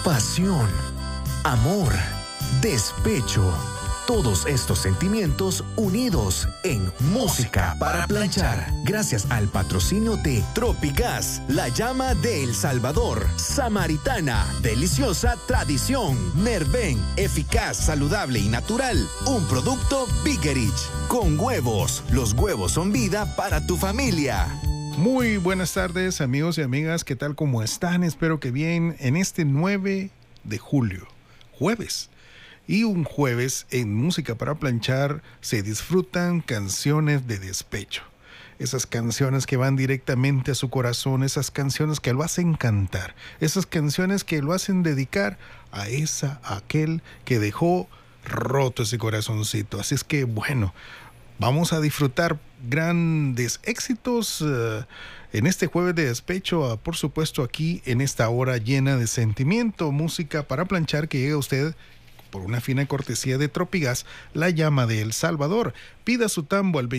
pasión, amor, despecho. Todos estos sentimientos unidos en Música para Planchar. Gracias al patrocinio de Tropigas, la llama de El Salvador. Samaritana, deliciosa tradición. Nerven, eficaz, saludable y natural. Un producto Biggerich. Con huevos. Los huevos son vida para tu familia. Muy buenas tardes, amigos y amigas. ¿Qué tal? ¿Cómo están? Espero que bien en este 9 de julio, jueves. Y un jueves en Música para Planchar se disfrutan canciones de despecho. Esas canciones que van directamente a su corazón, esas canciones que lo hacen cantar, esas canciones que lo hacen dedicar a aquel que dejó roto ese corazoncito. Así es que bueno, vamos a disfrutar grandes éxitos en este jueves de despecho, por supuesto aquí en esta hora llena de sentimiento. Música para Planchar que llega a usted por una fina cortesía de Tropigas, la llama de El Salvador. Pida su tambo al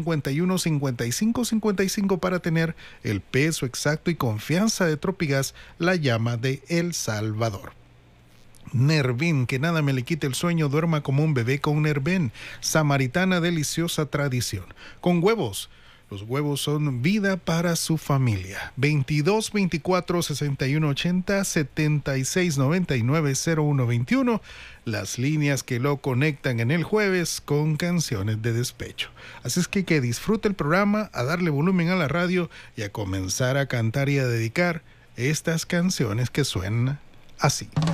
2251-5555 para tener el peso exacto y confianza de Tropigas, la llama de El Salvador. Nerven, que nada me le quite el sueño, duerma como un bebé con Nerven. Samaritana, deliciosa tradición. Con huevos. Los huevos son vida para su familia. 22 24 61 80 76 99 01 21. Las líneas que lo conectan en el jueves con canciones de despecho. Así es que disfrute el programa, a darle volumen a la radio y a comenzar a cantar y a dedicar estas canciones que suenan así.